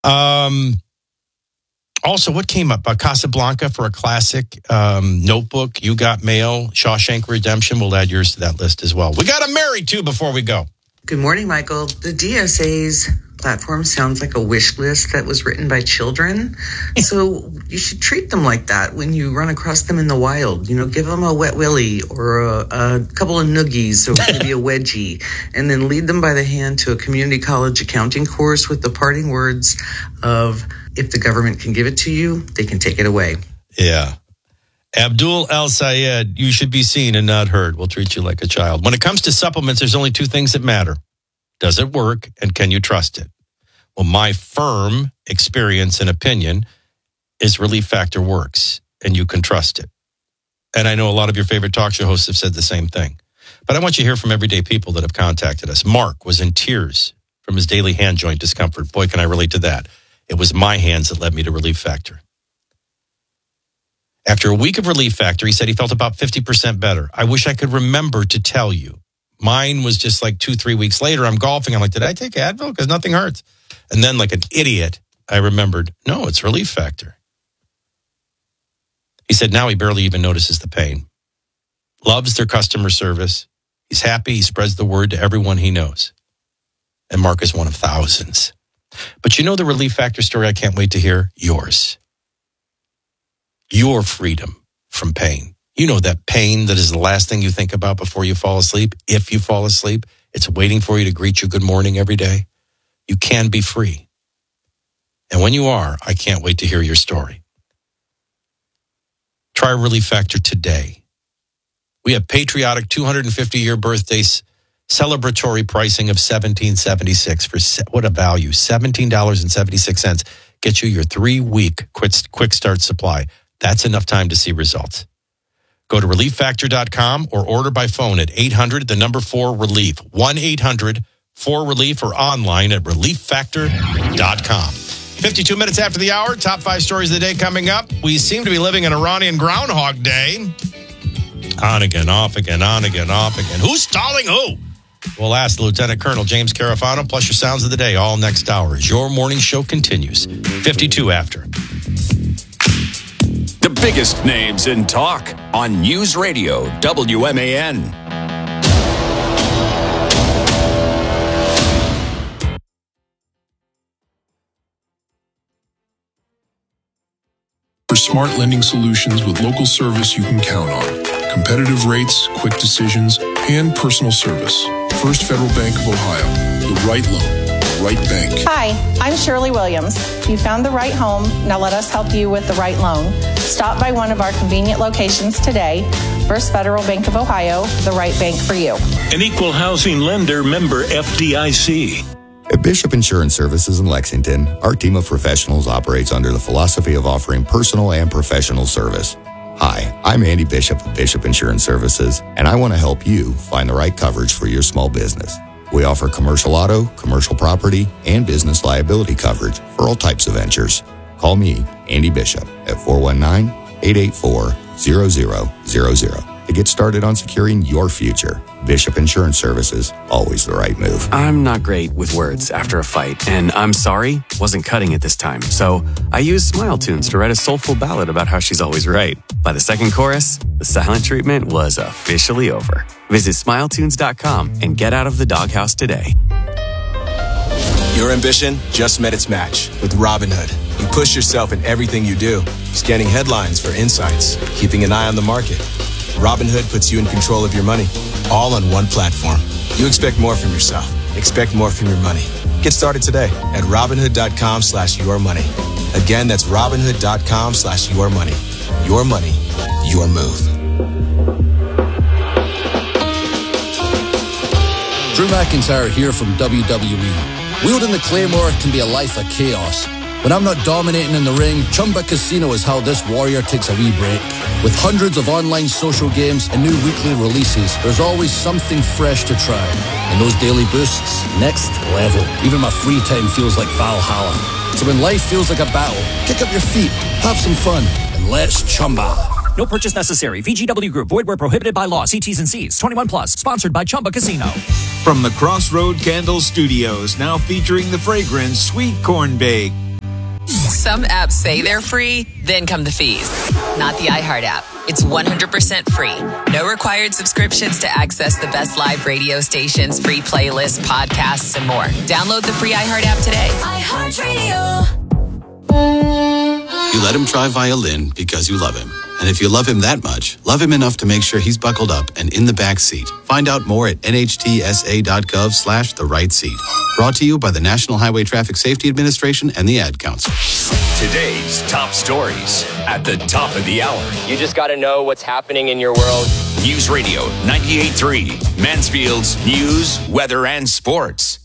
Also, what came up? Casablanca for a classic, Notebook, You Got Mail, Shawshank Redemption. We'll add yours to that list as well. We got a Mary, too, before we go. Good morning, Michael. The DSA's platform sounds like a wish list that was written by children. So you should treat them like that when you run across them in the wild. You know, give them a wet willy or a couple of noogies or maybe a wedgie, and then lead them by the hand to a community college accounting course with the parting words of, if the government can give it to you, they can take it away. Yeah. Abdul El Sayed, you should be seen and not heard. We'll treat you like a child. When it comes to supplements, there's only two things that matter. Does it work, and can you trust it? Well, my firm experience and opinion is Relief Factor works, and you can trust it. And I know a lot of your favorite talk show hosts have said the same thing. But I want you to hear from everyday people that have contacted us. Mark was in tears from his daily hand joint discomfort. Boy, can I relate to that. It was my hands that led me to Relief Factor. After a week of Relief Factor, he said he felt about 50% better. I wish I could remember to tell you. Mine was just like 2-3 weeks later. I'm golfing. I'm like, did I take Advil? Because nothing hurts. And then like an idiot, I remembered, no, it's Relief Factor. He said now he barely even notices the pain. Loves their customer service. He's happy. He spreads the word to everyone he knows. And Mark is one of thousands. But you know the Relief Factor story I can't wait to hear? Yours. Your freedom from pain. You know that pain that is the last thing you think about before you fall asleep. If you fall asleep, it's waiting for you to greet you good morning every day. You can be free. And when you are, I can't wait to hear your story. Try Relief Factor today. We have patriotic 250-year birthdays, celebratory pricing of $17.76 for what a value, $17.76 gets you your 3-week quick start supply. That's enough time to see results. Go to relieffactor.com or order by phone at 800-4-RELIEF, 1-800-4-RELIEF, or online at relieffactor.com. 52 minutes after the hour, top 5 stories of the day coming up. We seem to be living in Iranian Groundhog Day. On again, off again, on again, off again. Who's stalling who? We'll ask Lieutenant Colonel James Carafano, plus your sounds of the day all next hour as your morning show continues. 52 after. The biggest names in talk on News Radio WMAN. For smart lending solutions with local service you can count on. Competitive rates, quick decisions, and personal service. First Federal Bank of Ohio. The right loan, the right bank. Hi, I'm Shirley Williams. You found the right home. Now let us help you with the right loan. Stop by one of our convenient locations today. First Federal Bank of Ohio, the right bank for you. An equal housing lender, member FDIC. At Bishop Insurance Services in Lexington, our team of professionals operates under the philosophy of offering personal and professional service. Hi, I'm Andy Bishop of Bishop Insurance Services, and I want to help you find the right coverage for your small business. We offer commercial auto, commercial property, and business liability coverage for all types of ventures. Call me, Andy Bishop, at 419-884-0000 to get started on securing your future. Bishop Insurance Services, always the right move. I'm not great with words after a fight, and I'm sorry wasn't cutting it this time. So I used Smile Tunes to write a soulful ballad about how she's always right. By the second chorus, the silent treatment was officially over. Visit SmileTunes.com and get out of the doghouse today. Your ambition just met its match with Robinhood. You push yourself in everything you do, scanning headlines for insights, keeping an eye on the market. Robinhood puts you in control of your money, all on one platform. You expect more from yourself. Expect more from your money. Get started today at Robinhood.com/yourmoney. Again, that's Robinhood.com/yourmoney. Your money, your move. Drew McIntyre here from WWE. Wielding the Claymore can be a life of chaos. When I'm not dominating in the ring, Chumba Casino is how this warrior takes a wee break. With hundreds of online social games and new weekly releases, there's always something fresh to try. And those daily boosts, next level. Even my free time feels like Valhalla. So when life feels like a battle, kick up your feet, have some fun, and let's Chumba. No purchase necessary. VGW Group. Void where prohibited by law. See T's and C's. 21 plus. Sponsored by Chumba Casino. From the Crossroad Candle Studios, now featuring the fragrance Sweet Corn Bake. Some apps say they're free, then come the fees. Not the iHeart app. It's 100% free. No required subscriptions to access the best live radio stations, free playlists, podcasts, and more. Download the free iHeart app today. iHeartRadio. You let him try violin because you love him. And if you love him that much, love him enough to make sure he's buckled up and in the back seat. Find out more at nhtsa.gov/the-right-seat. Brought to you by the National Highway Traffic Safety Administration and the Ad Council. Today's top stories at the top of the hour. You just got to know what's happening in your world. News Radio 98.3, Mansfield's news, weather, and sports.